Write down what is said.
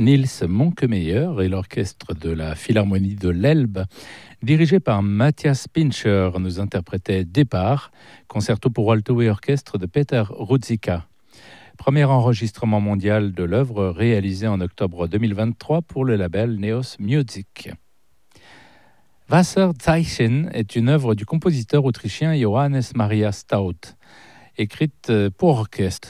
Niels Monkemeyer et l'orchestre de la Philharmonie de l'Elbe, dirigé par Matthias Pincher, nous interprétait Départ, concerto pour alto et orchestre de Peter Ruzicka. Premier enregistrement mondial de l'œuvre réalisé en octobre 2023 pour le label Neos Music. Wasserzeichen est une œuvre du compositeur autrichien Johannes Maria Staud, écrite pour orchestre.